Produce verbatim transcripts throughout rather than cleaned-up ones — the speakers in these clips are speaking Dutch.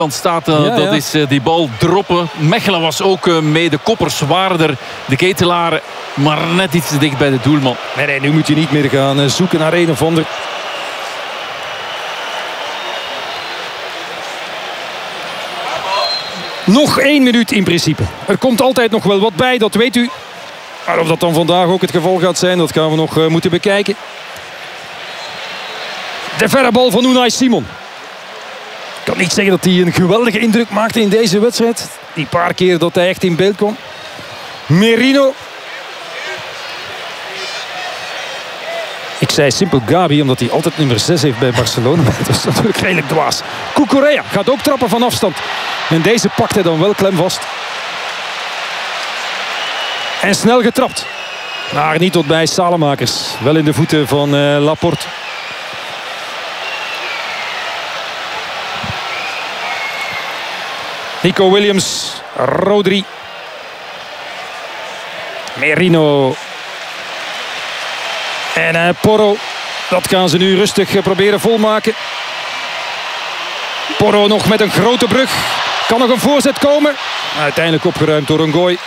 staat, uh, ja, dat ja. is uh, die bal droppen. Mechelen was ook uh, mee, de kopper zwaarder. De Ketelaar, maar net iets te dicht bij de doelman. Nee, nee, nu moet je niet meer gaan uh, zoeken naar een of ander. Nog één minuut in principe. Er komt altijd nog wel wat bij, dat weet u. Maar of dat dan vandaag ook het geval gaat zijn, dat gaan we nog uh, moeten bekijken. De verre bal van Unai Simon. Ik kan niet zeggen dat hij een geweldige indruk maakte in deze wedstrijd. Die paar keer dat hij echt in beeld kwam. Merino. Ik zei simpel Gabi, omdat hij altijd nummer zes heeft bij Barcelona. Dat is natuurlijk redelijk dwaas. Cucurella gaat ook trappen van afstand. En deze pakt hij dan wel klem vast. En snel getrapt. Maar niet tot bij Salemakers. Wel in de voeten van uh, Laporte. Nico Williams, Rodri, Merino en uh, Porro. Dat gaan ze nu rustig uh, proberen volmaken. Porro nog met een grote brug. Kan nog een voorzet komen. Uiteindelijk opgeruimd door een gooi.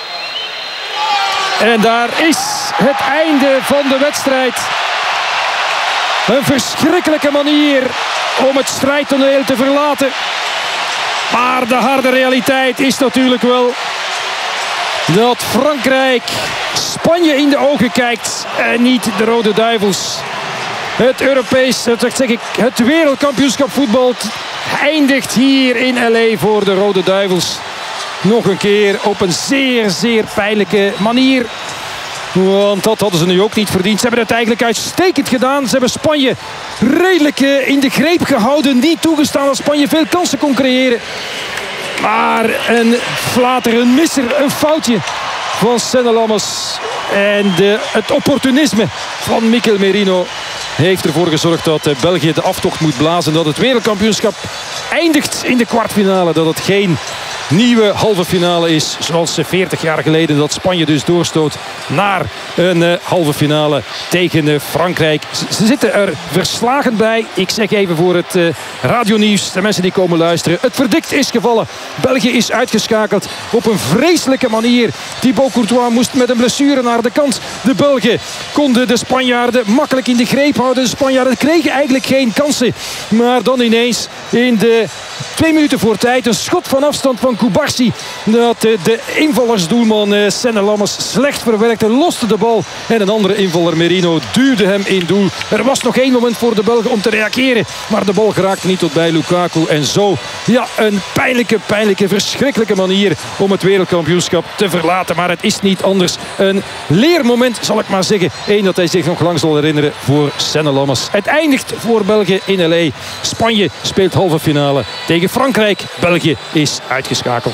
En daar is het einde van de wedstrijd. Een verschrikkelijke manier om het strijdtoneel te verlaten. Maar de harde realiteit is natuurlijk wel dat Frankrijk Spanje in de ogen kijkt en niet de Rode Duivels. Het Europees, dat zeg ik, het wereldkampioenschap voetbal eindigt hier in L A voor de Rode Duivels. Nog een keer op een zeer, zeer pijnlijke manier. Want dat hadden ze nu ook niet verdiend. Ze hebben het eigenlijk uitstekend gedaan. Ze hebben Spanje redelijk in de greep gehouden. Niet toegestaan dat Spanje veel kansen kon creëren. Maar een flater, een misser, een foutje van Senne Lammers. En de, het opportunisme van Mikel Merino heeft ervoor gezorgd dat België de aftocht moet blazen. Dat het wereldkampioenschap eindigt in de kwartfinale. Dat het geen nieuwe halve finale is, zoals veertig jaar geleden, dat Spanje dus doorstoot naar een uh, halve finale tegen uh, Frankrijk. Z- ze zitten er verslagen bij. Ik zeg even voor het uh, radionieuws, de mensen die komen luisteren. Het verdict is gevallen. België is uitgeschakeld op een vreselijke manier. Thibaut Courtois moest met een blessure naar de kant. De Belgen konden de Spanjaarden makkelijk in de greep houden. De Spanjaarden kregen eigenlijk geen kansen. Maar dan ineens in de twee minuten voor tijd een schot van afstand van Kubarsi. Dat de invallersdoelman Senne Lammers slecht verwerkte. Loste de bal. En een andere invaller Merino duwde hem in doel. Er was nog één moment voor de Belgen om te reageren. Maar de bal geraakte niet tot bij Lukaku. En zo, ja, een pijnlijke, pijnlijke, verschrikkelijke manier om het wereldkampioenschap te verlaten. Maar het is niet anders. Een leermoment, zal ik maar zeggen. Eén dat hij zich nog lang zal herinneren voor Senne Lammers. Het eindigt voor België in L A. Spanje speelt halve finale tegen Frankrijk. België is uitgeschakeld.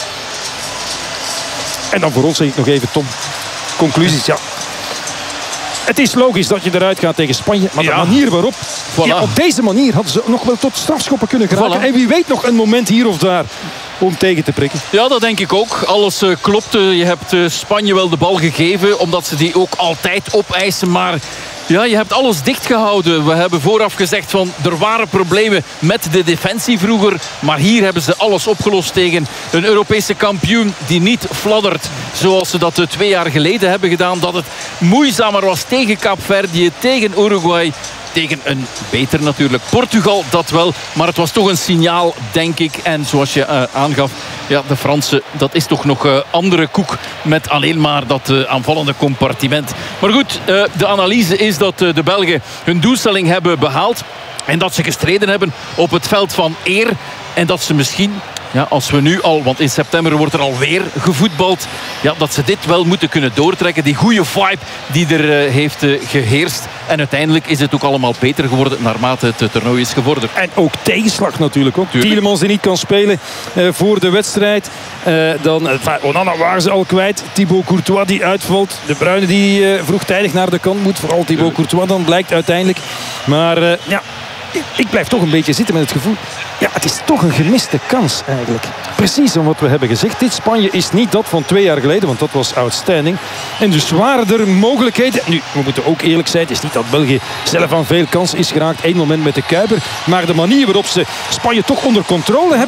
En dan voor ons zeg ik nog even, Tom. Conclusies, ja. Het is logisch dat je eruit gaat tegen Spanje. Maar ja, de manier waarop... Voilà. Ja, op deze manier hadden ze nog wel tot strafschoppen kunnen geraken. Voilà. En wie weet nog een moment hier of daar om tegen te prikken. Ja, dat denk ik ook. Alles uh, klopte. Je hebt uh, Spanje wel de bal gegeven. Omdat ze die ook altijd opeisen. Maar ja, je hebt alles dichtgehouden. We hebben vooraf gezegd van er waren problemen met de defensie vroeger. Maar hier hebben ze alles opgelost tegen een Europese kampioen die niet fladdert. Zoals ze dat uh, twee jaar geleden hebben gedaan. Dat het moeizamer was tegen Kaapverdië, tegen Uruguay. Tegen een beter natuurlijk Portugal, dat wel. Maar het was toch een signaal, denk ik. En zoals je uh, aangaf, ja, de Fransen, dat is toch nog uh, andere koek. Met alleen maar dat uh, aanvallende compartiment. Maar goed, uh, de analyse is dat uh, de Belgen hun doelstelling hebben behaald. En dat ze gestreden hebben op het veld van eer. En dat ze misschien... Ja, als we nu al, want in september wordt er alweer gevoetbald. Ja, dat ze dit wel moeten kunnen doortrekken. Die goede vibe die er uh, heeft uh, geheerst. En uiteindelijk is het ook allemaal beter geworden naarmate het uh, toernooi is gevorderd. En ook tegenslag natuurlijk. Ook. Tielemans die niet kan spelen uh, voor de wedstrijd. Uh, dan, uh, Onana waren ze al kwijt. Thibaut Courtois die uitvalt. De Bruyne die uh, vroegtijdig naar de kant moet. Vooral Thibaut Courtois dan blijkt uiteindelijk. Maar uh, ja... ik blijf toch een beetje zitten met het gevoel... Ja, het is toch een gemiste kans eigenlijk. Precies om wat we hebben gezegd. Dit Spanje is niet dat van twee jaar geleden, want dat was outstanding. En dus waren er mogelijkheden. Nu, we moeten ook eerlijk zijn. Het is niet dat België zelf aan veel kans is geraakt. Eén moment met de Kuiper. Maar de manier waarop ze Spanje toch onder controle hebben...